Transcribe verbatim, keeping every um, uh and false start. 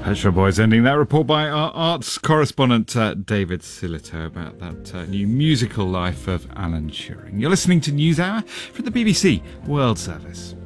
Pet Shop Boys ending that report by our arts correspondent uh, David Silito about that uh, new musical life of Alan Turing. You're listening to NewsHour from the B B C World Service.